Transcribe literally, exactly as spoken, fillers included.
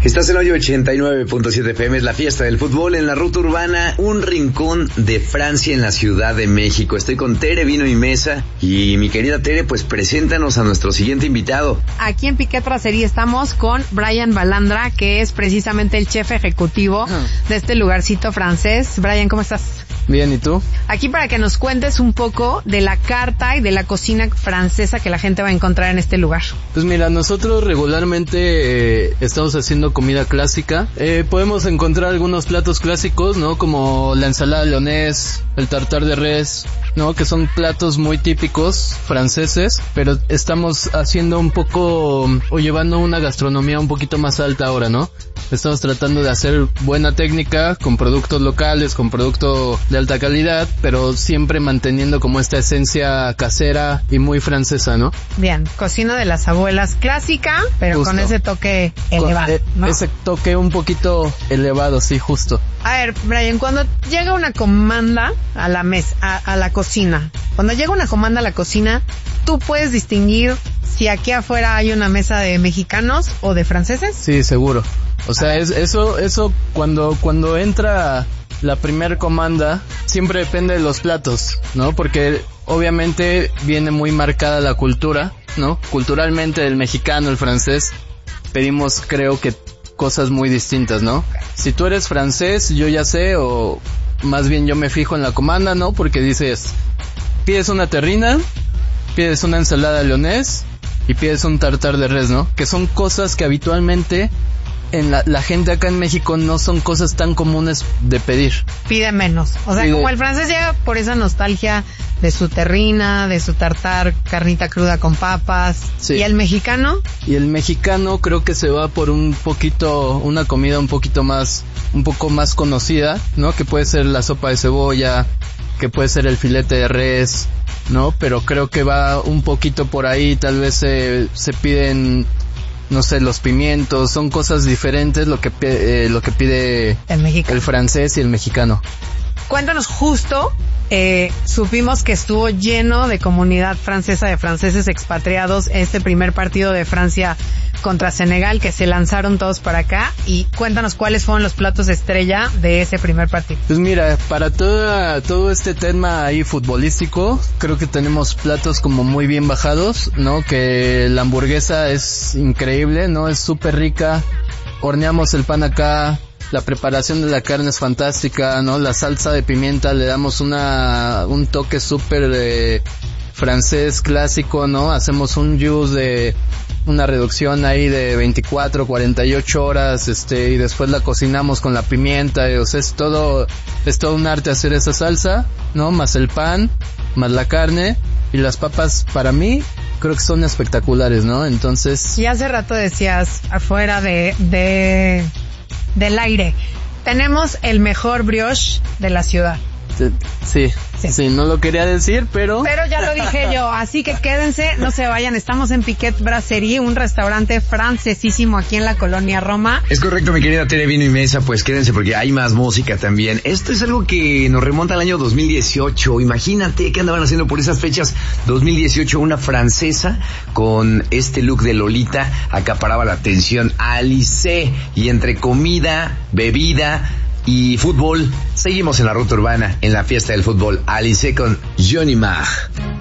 Estás en hoyo ochenta y nueve punto siete F M, es la fiesta del fútbol en la ruta urbana, un rincón de Francia en la Ciudad de México. Estoy con Tere, Vino y Mesa, y mi querida Tere, pues preséntanos a nuestro siguiente invitado. Aquí en Piquet Brasserie estamos con Brian Balandra, que es precisamente el chef ejecutivo uh-huh. de este lugarcito francés. Brian, ¿cómo estás? Bien, ¿y tú? Aquí para que nos cuentes un poco de la carta y de la cocina francesa que la gente va a encontrar en este lugar. Pues mira, nosotros regularmente eh, estamos haciendo comida clásica. Eh, podemos encontrar algunos platos clásicos, ¿no? Como la ensalada leonés, el tartar de res, ¿no? Que son platos muy típicos franceses, pero estamos haciendo un poco, o llevando una gastronomía un poquito más alta ahora, ¿no? Estamos tratando de hacer buena técnica con productos locales, con producto de alta calidad, pero siempre manteniendo como esta esencia casera y muy francesa, ¿no? Bien, cocina de las abuelas clásica, pero justo. Con ese toque elevado, con, eh, ¿no? Ese toque un poquito elevado, sí, justo. A ver, Brian, cuando llega una comanda a la mesa, a, a la cocina, cuando llega una comanda a la cocina, ¿tú puedes distinguir si aquí afuera hay una mesa de mexicanos o de franceses? Sí, seguro. O sea, es, eso, eso cuando, cuando entra la primer comanda, siempre depende de los platos, ¿no? Porque obviamente viene muy marcada la cultura, ¿no? Culturalmente el mexicano, el francés, pedimos creo que cosas muy distintas, ¿no? Si tú eres francés, yo ya sé, o más bien yo me fijo en la comanda, ¿no? Porque dices, pides una terrina, pides una ensalada leonés y pides un tartar de res, ¿no? Que son cosas que habitualmente en la, la gente acá en México no son cosas tan comunes de pedir. Pide menos. O sea, Pide. como el francés llega por esa nostalgia de su terrina, de su tartar, carnita cruda con papas. Sí. ¿Y el mexicano? Y el mexicano creo que se va por un poquito, una comida un poquito más, un poco más conocida, ¿no? Que puede ser la sopa de cebolla, que puede ser el filete de res, ¿no? Pero creo que va un poquito por ahí, tal vez se, se piden, no sé, los pimientos, son cosas diferentes lo que eh, lo que pide el, el francés y el mexicano. Cuéntanos justo, eh, supimos que estuvo lleno de comunidad francesa, de franceses expatriados, este primer partido de Francia contra Senegal, que se lanzaron todos para acá, y cuéntanos cuáles fueron los platos estrella de ese primer partido. Pues mira, para toda, todo este tema ahí futbolístico, creo que tenemos platos como muy bien bajados, ¿no? Que la hamburguesa es increíble, ¿no? Es súper rica, horneamos el pan acá, la preparación de la carne es fantástica, ¿no? La salsa de pimienta le damos una, un toque súper eh, francés clásico, ¿no? Hacemos un juice de una reducción ahí de veinticuatro, cuarenta y ocho horas, este, y después la cocinamos con la pimienta, y, o sea, es todo, es todo un arte hacer esa salsa, ¿no? Más el pan, más la carne, y las papas, para mí, creo que son espectaculares, ¿no? Entonces... Y hace rato decías, afuera de, de, del aire, tenemos el mejor brioche de la ciudad. Sí, sí, sí, no lo quería decir, pero... Pero ya lo dije yo, así que quédense, no se vayan, estamos en Piquet Brasserie, un restaurante francesísimo aquí en la colonia Roma. Es correcto, mi querida Tere, Vino y Mesa, pues quédense porque hay más música también. Esto es algo que nos remonta al año dos mil dieciocho, imagínate qué andaban haciendo por esas fechas. Dos mil dieciocho, una francesa con este look de Lolita acaparaba la atención. Alice, y entre comida, bebida y fútbol, seguimos en la ruta urbana, en la fiesta del fútbol. Alice con Johnny Marr.